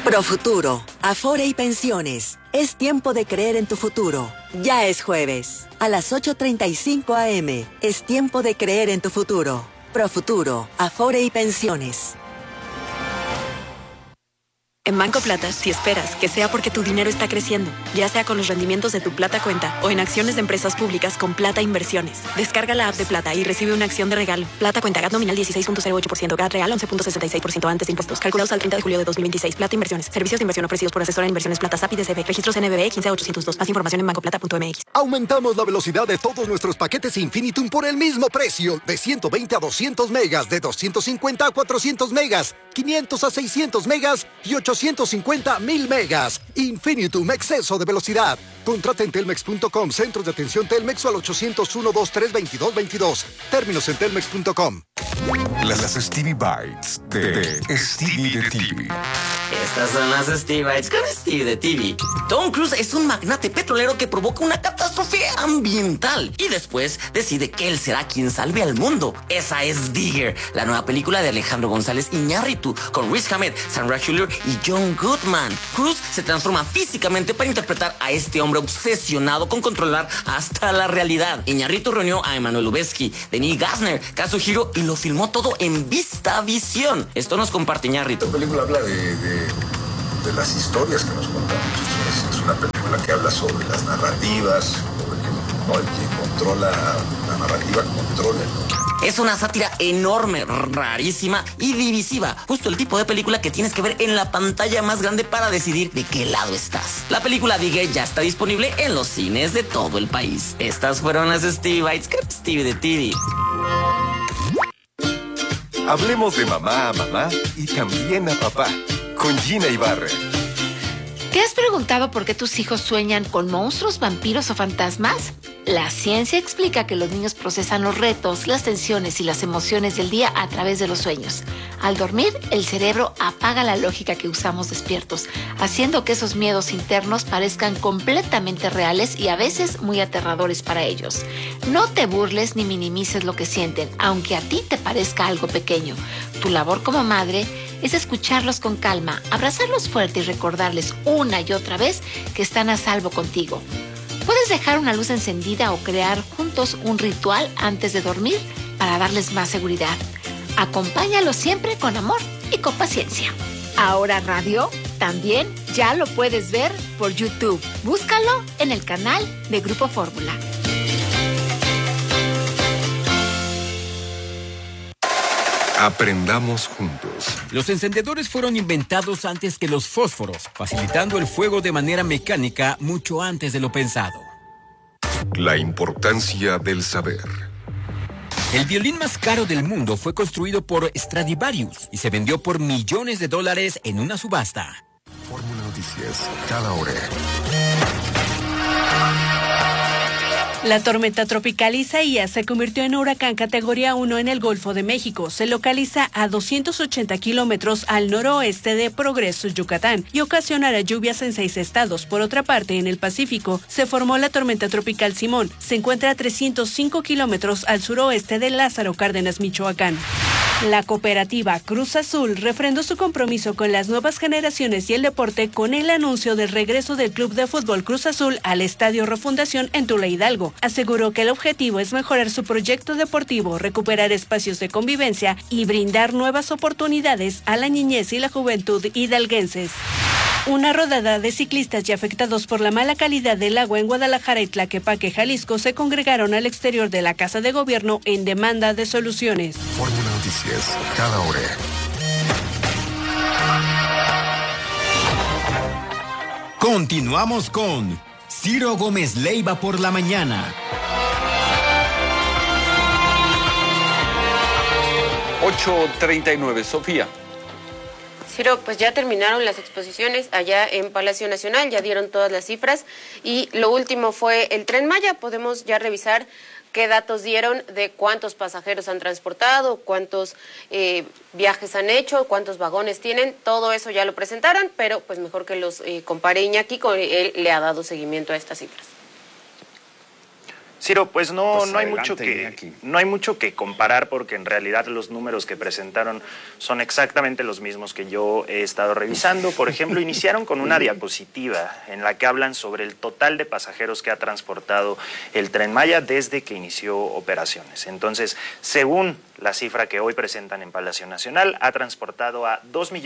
Profuturo, Afore y Pensiones. Es tiempo de creer en tu futuro. Ya es jueves. A las 8:35 a.m. Es tiempo de creer en tu futuro. Profuturo, Afore y Pensiones. En Banco Plata, si esperas que sea porque tu dinero está creciendo, ya sea con los rendimientos de tu Plata Cuenta o en acciones de empresas públicas con Plata Inversiones. Descarga la app de Plata y recibe una acción de regalo. Plata Cuenta, GAT nominal 16.08%, GAT real 11.66% antes de impuestos. Calculados al 30 de julio de 2026. Plata Inversiones. Servicios de inversión ofrecidos por asesora en inversiones Plata SAP y DCB. Registros NBBE 15802. Más información en bancoplata.mx. Aumentamos la velocidad de todos nuestros paquetes Infinitum por el mismo precio. De 120 a 200 megas, de 250 a 400 megas, 500 a 600 megas y 850 a 1000 megas. Infinitum, exceso de velocidad. Contrata en telmex.com, centros de atención Telmex o al 801-2322-22. Términos en telmex.com. Las Stevie Bites de Stevie de TV. Estas son las Stevie Bites con Stevie de TV. Tom Cruise es un magnate petrolero que provoca una catástrofe ambiental y después decide que él será quien salve al mundo. Esa es Digger, la nueva película de Alejandro González Iñárritu con Riz Ahmed, Sandra Hüller y John Goodman. Cruise se transforma físicamente para interpretar a este hombre obsesionado con controlar hasta la realidad. Iñárritu reunió a Emmanuel Lubezki, Denis Gassner, Kazuhiro y lo filmó todo en VistaVision. Esto nos comparte Iñárritu. Esta película habla de las historias que nos contamos. Es una película que habla sobre las narrativas, sobre el que controla la narrativa, controla. Es una sátira enorme, rarísima y divisiva. Justo el tipo de película que tienes que ver en la pantalla más grande para decidir de qué lado estás. La película Digger ya está disponible en los cines de todo el país. Estas fueron las Stevie Bites con Stevie de TV. Hablemos de mamá a mamá y también a papá, con Gina Ibarra. ¿Te has preguntado por qué tus hijos sueñan con monstruos, vampiros o fantasmas? La ciencia explica que los niños procesan los retos, las tensiones y las emociones del día a través de los sueños. Al dormir, el cerebro apaga la lógica que usamos despiertos, haciendo que esos miedos internos parezcan completamente reales y a veces muy aterradores para ellos. No te burles ni minimices lo que sienten, aunque a ti te parezca algo pequeño. Tu labor como madre es escucharlos con calma, abrazarlos fuerte y recordarles una y otra vez que están a salvo contigo. Puedes dejar una luz encendida o crear juntos un ritual antes de dormir para darles más seguridad. Acompáñalos siempre con amor y con paciencia. Ahora Radio también ya lo puedes ver por YouTube. Búscalo en el canal de Grupo Fórmula. Aprendamos juntos. Los encendedores fueron inventados antes que los fósforos, facilitando el fuego de manera mecánica mucho antes de lo pensado. La importancia del saber. El violín más caro del mundo fue construido por Stradivarius y se vendió por millones de dólares en una subasta. Fórmula Noticias, cada hora. La tormenta tropical Isaías se convirtió en huracán categoría 1 en el Golfo de México. Se localiza a 280 kilómetros al noroeste de Progreso, Yucatán, y ocasionará lluvias en 6 estados. Por otra parte, en el Pacífico, se formó la tormenta tropical Simón. Se encuentra a 305 kilómetros al suroeste de Lázaro Cárdenas, Michoacán. La cooperativa Cruz Azul refrendó su compromiso con las nuevas generaciones y el deporte con el anuncio del regreso del Club de Fútbol Cruz Azul al Estadio Refundación en Tula Hidalgo. Aseguró que el objetivo es mejorar su proyecto deportivo, recuperar espacios de convivencia y brindar nuevas oportunidades a la niñez y la juventud hidalguenses. Una rodada de ciclistas y afectados por la mala calidad del agua en Guadalajara y Tlaquepaque, Jalisco, se congregaron al exterior de la Casa de Gobierno en demanda de soluciones. Fórmula Noticias, cada hora. Continuamos con Ciro Gómez Leiva por la mañana. 8:39, Sofía. Ciro, pues ya terminaron las exposiciones allá en Palacio Nacional, ya dieron todas las cifras y lo último fue el Tren Maya. Podemos ya revisar qué datos dieron de cuántos pasajeros han transportado, cuántos viajes han hecho, cuántos vagones tienen. Todo eso ya lo presentaron, pero pues mejor que los compare Iñaki, con él le ha dado seguimiento a estas cifras. Ciro, pues no hay adelante, no hay mucho que comparar, porque en realidad los números que presentaron son exactamente los mismos que yo he estado revisando. Por ejemplo, iniciaron con una diapositiva en la que hablan sobre el total de pasajeros que ha transportado el Tren Maya desde que inició operaciones. Entonces, según la cifra que hoy presentan en Palacio Nacional, ha transportado a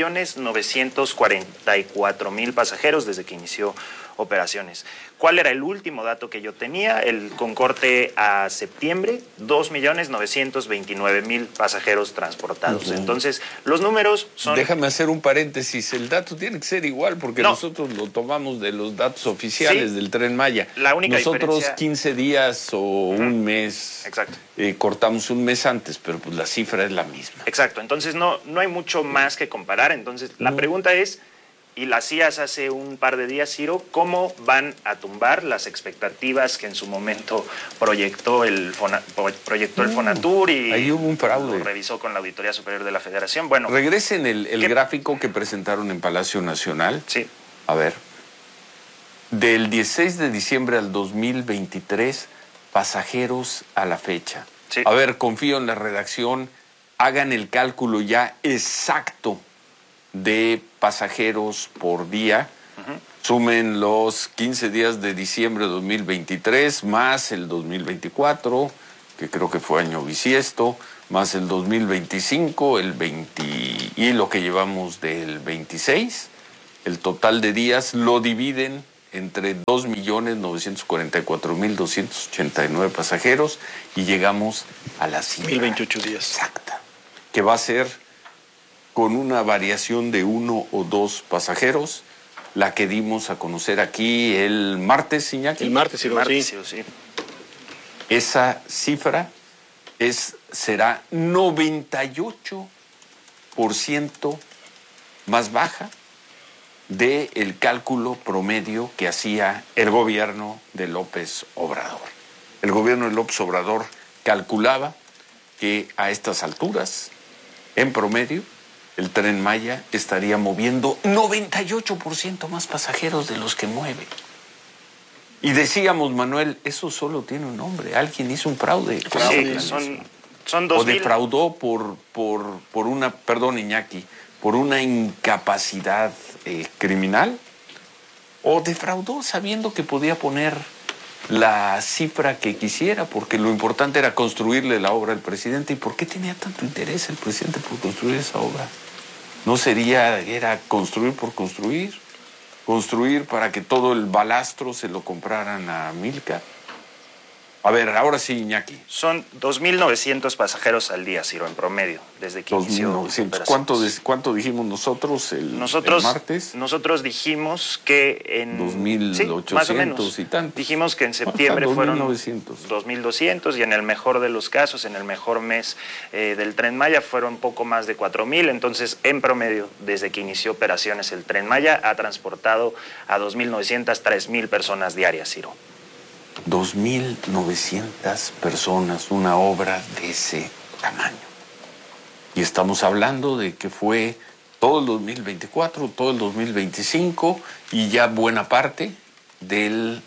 2.944.000 pasajeros desde que inició operaciones. ¿Cuál era el último dato que yo tenía? Con corte a septiembre, 2.929.000 pasajeros transportados. Entonces, los números son... Déjame hacer un paréntesis. El dato tiene que ser igual, porque nosotros lo tomamos de los datos oficiales del Tren Maya. La única nosotros diferencia... 15 días o un mes... Exacto. Cortamos un mes antes, pero pues la cifra es la misma. Exacto. Entonces, no hay mucho más que comparar. Entonces, la pregunta es... Y la CIAS hace un par de días, Ciro, ¿cómo van a tumbar las expectativas que en su momento proyectó el Fonatur y ahí hubo un fraude? Lo revisó con la Auditoría Superior de la Federación? Bueno, regresen el gráfico que presentaron en Palacio Nacional. Sí. A ver. Del 16 de diciembre al 2023, pasajeros a la fecha. Sí. A ver, confío en la redacción. Hagan el cálculo ya exacto de pasajeros por día, sumen los 15 días de diciembre de 2023, más el 2024, que creo que fue año bisiesto, más el 2025, el 20 y lo que llevamos del 26, el total de días lo dividen entre 2.944.289 pasajeros y llegamos a la cifra 1028 días exacta, que va a ser con una variación de 1 o 2 pasajeros, la que dimos a conocer aquí el martes, Iñaki. El martes, sí. Esa cifra será 98% más baja del cálculo promedio que hacía el gobierno de López Obrador. El gobierno de López Obrador calculaba que a estas alturas, en promedio, el Tren Maya estaría moviendo 98% más pasajeros de los que mueve. Y decíamos, Manuel, eso solo tiene un nombre. Alguien hizo un fraude. Sí, son 2,000. O defraudó por una, perdón, Iñaki, por una incapacidad criminal, o defraudó sabiendo que podía poner la cifra que quisiera, porque lo importante era construirle la obra al presidente. ¿Y por qué tenía tanto interés el presidente por construir esa obra? ¿No era construir por construir? ¿Construir para que todo el balastro se lo compraran a Milka? A ver, ahora sí, Iñaki. Son 2.900 pasajeros al día, Ciro, en promedio, desde que inició. 2.900. ¿Cuánto dijimos nosotros el martes? Nosotros dijimos que en... 2.800 más o menos, y tantos. Dijimos que en septiembre fueron 2.900. 2.200 y en el mejor de los casos, en el mejor mes del Tren Maya, fueron poco más de 4.000. Entonces, en promedio, desde que inició operaciones el Tren Maya, ha transportado a 2.900, 3.000 personas diarias, Ciro. 2.900 personas, una obra de ese tamaño. Y estamos hablando de que fue todo el 2024, todo el 2025 y ya buena parte del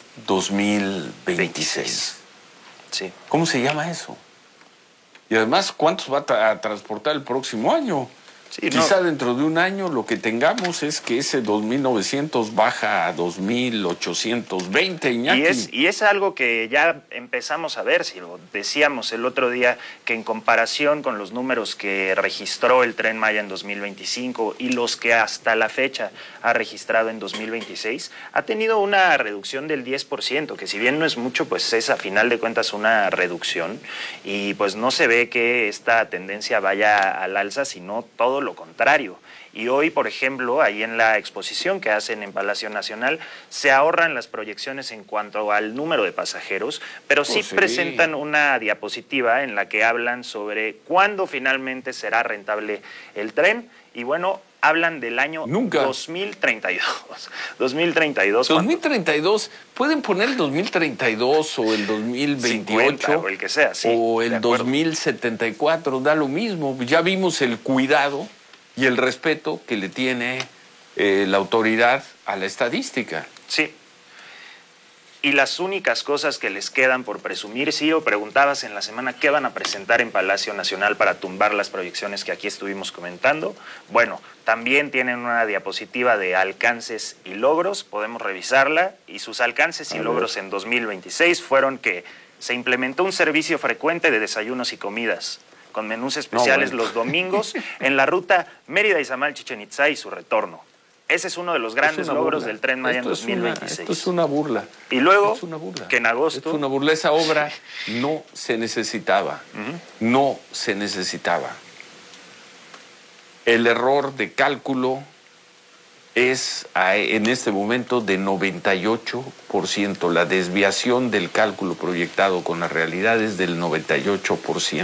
2026. Sí. ¿Cómo se llama eso? Y además, ¿cuántos va a transportar el próximo año? Sí, quizá dentro de un año lo que tengamos es que ese 2.900 baja a 2.820, Iñaki. Y es algo que ya empezamos a ver, si lo decíamos el otro día, que en comparación con los números que registró el Tren Maya en 2025 y los que hasta la fecha ha registrado en 2026, ha tenido una reducción del 10%, que si bien no es mucho, pues es a final de cuentas una reducción, y pues no se ve que esta tendencia vaya al alza, sino todo lo contrario. Y hoy, por ejemplo, ahí en la exposición que hacen en Palacio Nacional, se ahorran las proyecciones en cuanto al número de pasajeros, pero sí presentan una diapositiva en la que hablan sobre cuándo finalmente será rentable el tren. Y bueno, hablan del año 2032. 2032, pueden poner el 2032 o el 2028 50, o el que sea, sí, o el 2074, da lo mismo. Ya vimos el cuidado y el respeto que le tiene la autoridad a la estadística. Sí. Y las únicas cosas que les quedan por presumir, Ciro, preguntabas en la semana qué van a presentar en Palacio Nacional para tumbar las proyecciones que aquí estuvimos comentando. Bueno, también tienen una diapositiva de alcances y logros, podemos revisarla, y sus alcances y logros en 2026 fueron que se implementó un servicio frecuente de desayunos y comidas, con menús especiales los domingos en la ruta Mérida-Izamal-Chichén Itzá y su retorno. Ese es uno de los grandes logros del Tren Maya en 2026. Esto es una burla. Y luego, es una burla. que en agosto... Esto es una burla. Esa obra no se necesitaba. No se necesitaba. El error de cálculo es en este momento de 98%. La desviación del cálculo proyectado con la realidad es del 98%.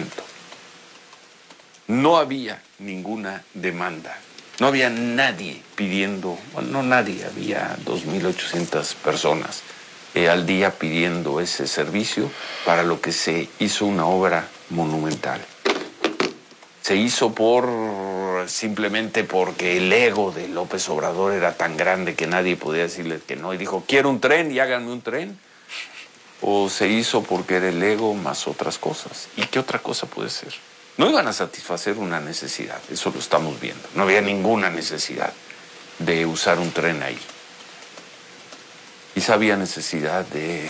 No había ninguna demanda. No había nadie pidiendo, bueno, no nadie, había 2.800 personas al día pidiendo ese servicio, para lo que se hizo una obra monumental. Se hizo simplemente porque el ego de López Obrador era tan grande que nadie podía decirle que no, y dijo, quiero un tren y háganme un tren. O se hizo porque era el ego más otras cosas. ¿Y qué otra cosa puede ser? No iban a satisfacer una necesidad, eso lo estamos viendo. No había ninguna necesidad de usar un tren ahí. Quizá había necesidad de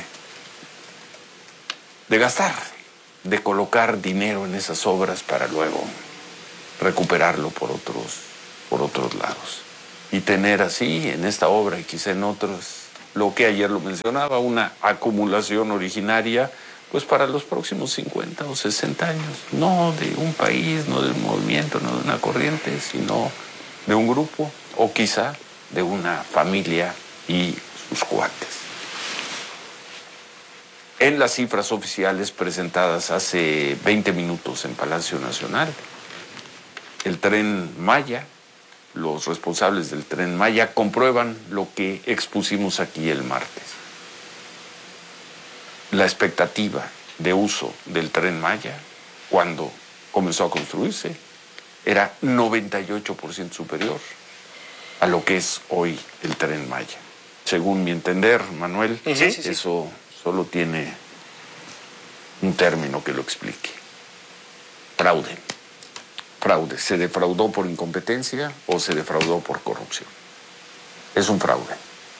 gastar, de colocar dinero en esas obras para luego recuperarlo por otros lados. Y tener así, en esta obra y quizá en otros, lo que ayer lo mencionaba, una acumulación originaria, pues para los próximos 50 o 60 años, no de un país, no de un movimiento, no de una corriente, sino de un grupo o quizá de una familia y sus cuates. En las cifras oficiales presentadas hace 20 minutos en Palacio Nacional, el Tren Maya, los responsables del Tren Maya comprueban lo que expusimos aquí el martes. La expectativa de uso del Tren Maya, cuando comenzó a construirse, era 98% superior a lo que es hoy el Tren Maya. Según mi entender, Manuel, eso solo tiene un término que lo explique. Fraude. Fraude. ¿Se defraudó por incompetencia o se defraudó por corrupción? Es un fraude.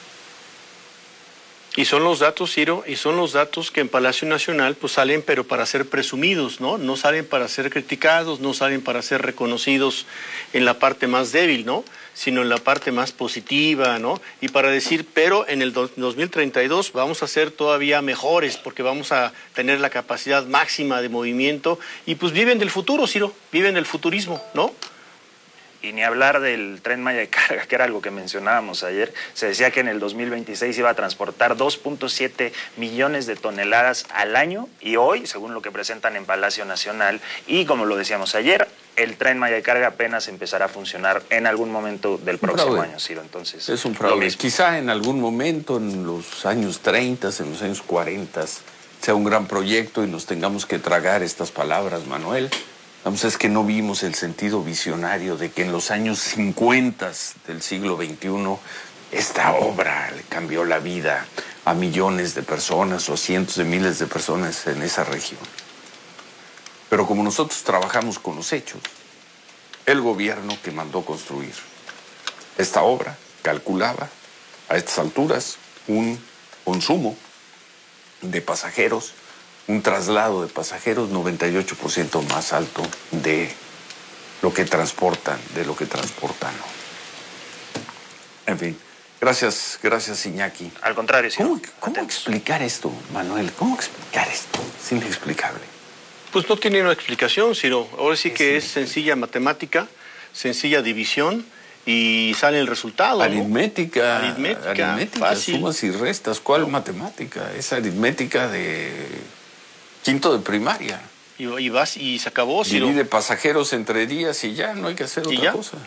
Y son los datos, Ciro, y son los datos que en Palacio Nacional pues salen pero para ser presumidos, ¿no? No salen para ser criticados, no salen para ser reconocidos en la parte más débil, ¿no? Sino en la parte más positiva, ¿no? Y para decir, pero en el 2032 vamos a ser todavía mejores porque vamos a tener la capacidad máxima de movimiento y pues viven del futuro, Ciro, viven del futurismo, ¿no? Y ni hablar del Tren Maya de carga, que era algo que mencionábamos ayer. Se decía que en el 2026 iba a transportar 2.7 millones de toneladas al año, y hoy, según lo que presentan en Palacio Nacional, y como lo decíamos ayer, el Tren Maya de carga apenas empezará a funcionar en algún momento del próximo año, Ciro. Entonces, es un fraude. Quizá en algún momento, en los años 30, en los años 40, sea un gran proyecto y nos tengamos que tragar estas palabras, Manuel. Vamos, es que no vimos el sentido visionario de que en los años 50 del siglo XXI esta obra le cambió la vida a millones de personas o cientos de miles de personas en esa región. Pero como nosotros trabajamos con los hechos, el gobierno que mandó construir esta obra calculaba a estas alturas un consumo de pasajeros, un traslado de pasajeros 98% más alto de lo que transportan, En fin, gracias Iñaki. Al contrario, sí. ¿Cómo explicar esto, Manuel? ¿Cómo explicar esto? Es inexplicable. Pues no tiene una explicación, Ciro. Ahora sí que es sencilla matemática, sencilla división y sale el resultado, ¿no? Aritmética, fácil. Sumas y restas. ¿Cuál matemática? Es aritmética de quinto de primaria. Y vas y se acabó, Ciro. Divide pasajeros entre días y ya, no hay que hacer otra cosa.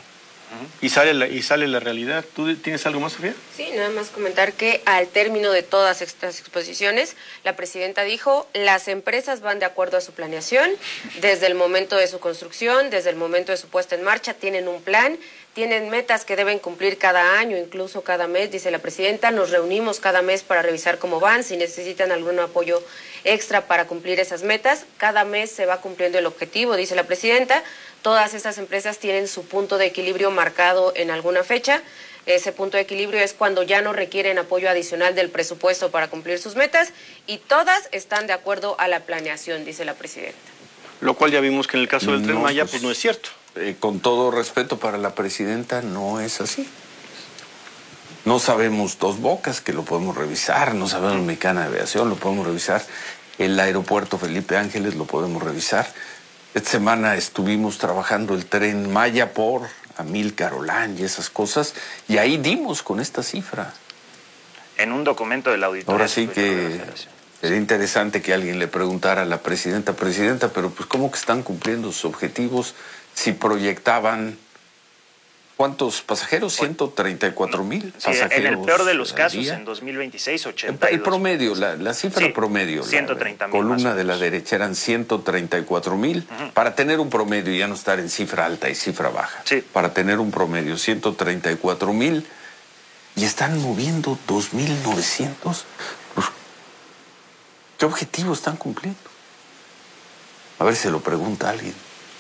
y sale la realidad. ¿Tú tienes algo más, Sofía? Sí, nada más comentar que al término de todas estas exposiciones, la presidenta dijo, las empresas van de acuerdo a su planeación, desde el momento de su construcción, desde el momento de su puesta en marcha, tienen un plan, tienen metas que deben cumplir cada año, incluso cada mes, dice la presidenta, nos reunimos cada mes para revisar cómo van, si necesitan algún apoyo extra para cumplir esas metas, cada mes se va cumpliendo el objetivo, dice la presidenta. Todas estas empresas tienen su punto de equilibrio marcado en alguna fecha. Ese punto de equilibrio es cuando ya no requieren apoyo adicional del presupuesto para cumplir sus metas y todas están de acuerdo a la planeación, dice la presidenta. Lo cual ya vimos que en el caso del Tren Maya pues no es cierto. Con todo respeto para la presidenta, no es así. No sabemos Dos Bocas, que lo podemos revisar, no sabemos Mexicana de Aviación, lo podemos revisar. El aeropuerto Felipe Ángeles lo podemos revisar. Esta semana estuvimos trabajando el Tren Maya por Amílcar Olán y esas cosas, y ahí dimos con esta cifra. En un documento del auditorio. Ahora sí que sería interesante que alguien le preguntara a la presidenta, pero pues ¿cómo que están cumpliendo sus objetivos si proyectaban cuántos pasajeros? 134,000 pasajeros. En el peor de los casos, en 2026, 82. El promedio, la cifra promedio, 130,000. Columna de la derecha eran 134,000, para tener un promedio, ya no estar en cifra alta y cifra baja. Para tener un promedio, 134,000, y están moviendo 2,900. Pues, ¿qué objetivo están cumpliendo? A ver si se lo pregunta alguien.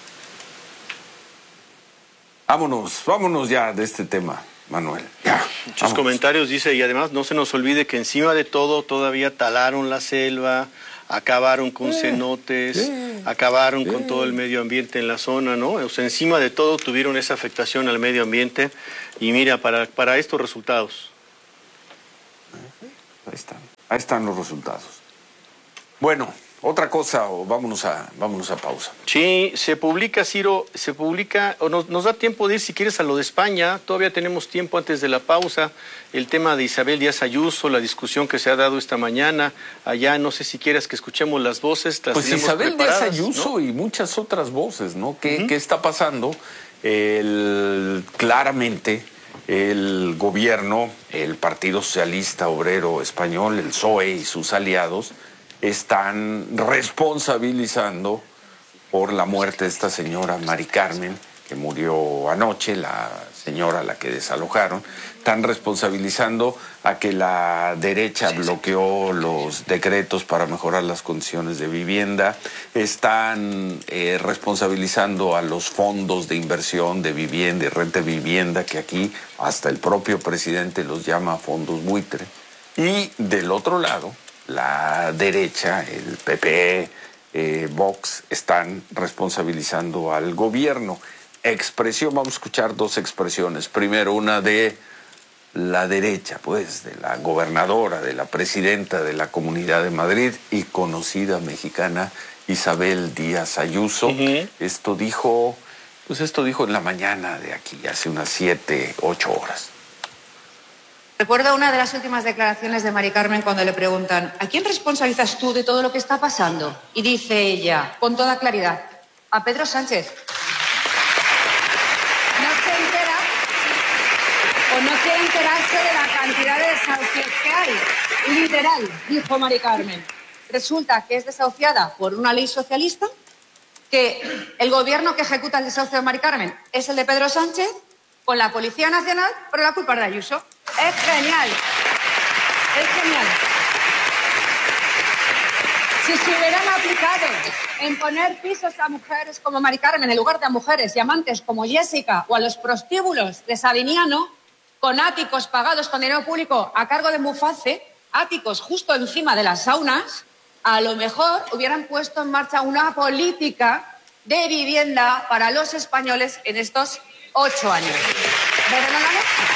Vámonos ya de este tema, Manuel. Ya, muchos comentarios, dice, y además no se nos olvide que encima de todo todavía talaron la selva, acabaron con cenotes, acabaron con todo el medio ambiente en la zona, ¿no? O sea, encima de todo tuvieron esa afectación al medio ambiente y mira, para estos resultados. Ahí están los resultados. Bueno, otra cosa, o vámonos a pausa. Sí, se publica, Ciro, o nos da tiempo de ir, si quieres, a lo de España. Todavía tenemos tiempo antes de la pausa. El tema de Isabel Díaz Ayuso, la discusión que se ha dado esta mañana. Allá, no sé si quieras que escuchemos las voces. Pues Isabel Díaz Ayuso, ¿no? Y muchas otras voces, ¿no? ¿Qué está pasando? Claramente, el gobierno, el Partido Socialista Obrero Español, el PSOE y sus aliados, están responsabilizando por la muerte de esta señora Mari Carmen, que murió anoche, la señora a la que desalojaron. Están responsabilizando a que la derecha bloqueó los decretos para mejorar las condiciones de vivienda. Están responsabilizando a los fondos de inversión de vivienda y renta de vivienda, que aquí hasta el propio presidente los llama fondos buitre. Y del otro lado, la derecha, el PP, Vox, están responsabilizando al gobierno. Vamos a escuchar dos expresiones. Primero, una de la derecha, pues, de la gobernadora, de la presidenta de la Comunidad de Madrid y conocida mexicana Isabel Díaz Ayuso. Esto dijo en la mañana de aquí, hace unas 7, 8 horas. Recuerdo una de las últimas declaraciones de Mari Carmen cuando le preguntan ¿a quién responsabilizas tú de todo lo que está pasando? Y dice ella, con toda claridad, a Pedro Sánchez. No se entera o no quiere enterarse de la cantidad de desahucios que hay. Literal, dijo Mari Carmen. Resulta que es desahuciada por una ley socialista, que el gobierno que ejecuta el desahucio de Mari Carmen es el de Pedro Sánchez, con la Policía Nacional, pero la culpa es de Ayuso. Es genial. Es genial. Si se hubieran aplicado en poner pisos a mujeres como Mari Carmen en lugar de a mujeres y amantes como Jessica o a los prostíbulos de Sabiñano, con áticos pagados con dinero público a cargo de Muface, áticos justo encima de las saunas, a lo mejor hubieran puesto en marcha una política de vivienda para los españoles en estos 8 años. ¿Verdad, no?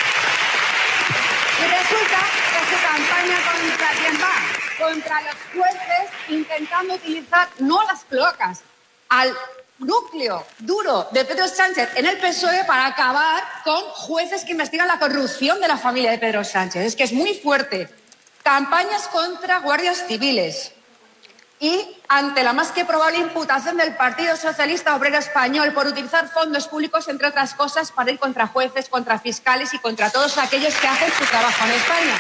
Y resulta que su campaña contra quién va, contra los jueces, intentando utilizar no las cloacas, al núcleo duro de Pedro Sánchez en el PSOE para acabar con jueces que investigan la corrupción de la familia de Pedro Sánchez. Es que es muy fuerte. Campañas contra guardias civiles, Y ante la más que probable imputación del Partido Socialista Obrero Español por utilizar fondos públicos, entre otras cosas, para ir contra jueces, contra fiscales y contra todos aquellos que hacen su trabajo en España.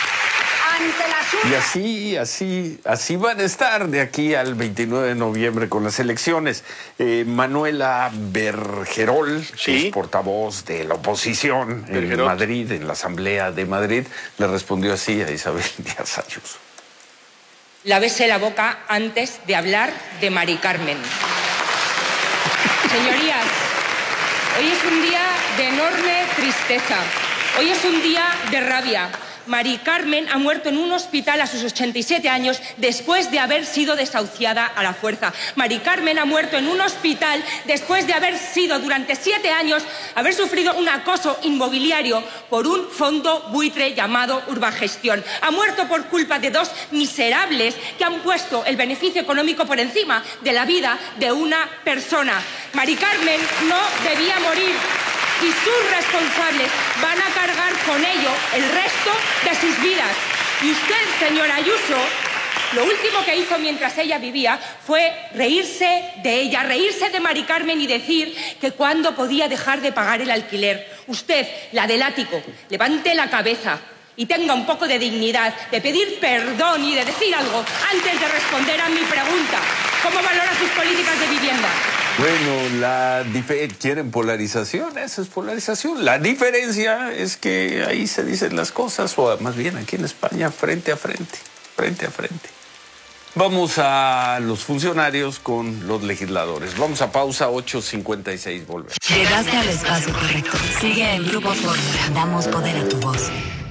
Y así van a estar de aquí al 29 de noviembre con las elecciones. Manuela Bergerol, que es portavoz de la oposición en Madrid, en la Asamblea de Madrid, le respondió así a Isabel Díaz Ayuso. Lávese la boca antes de hablar de Mari Carmen. Señorías, hoy es un día de enorme tristeza. Hoy es un día de rabia. Mari Carmen ha muerto en un hospital a sus 87 años después de haber sido desahuciada a la fuerza. Mari Carmen ha muerto en un hospital después de haber sido durante 7 años, haber sufrido un acoso inmobiliario por un fondo buitre llamado Urbagestión. Ha muerto por culpa de 2 miserables que han puesto el beneficio económico por encima de la vida de una persona. Mari Carmen no debía morir. Y sus responsables van a cargar con ello el resto de sus vidas. Y usted, señora Ayuso, lo último que hizo mientras ella vivía fue reírse de ella, reírse de Mari Carmen y decir que cuándo podía dejar de pagar el alquiler. Usted, la del ático, levante la cabeza y tenga un poco de dignidad, de pedir perdón y de decir algo antes de responder a mi pregunta. ¿Cómo valora sus políticas de vivienda? Bueno, quieren polarización, eso es polarización. La diferencia es que ahí se dicen las cosas, o más bien aquí en España, frente a frente. Vamos a los funcionarios con los legisladores. Vamos a pausa, 8:56, volvemos. Llegaste al espacio correcto. Sigue en Grupo Fórmula. Damos poder a tu voz.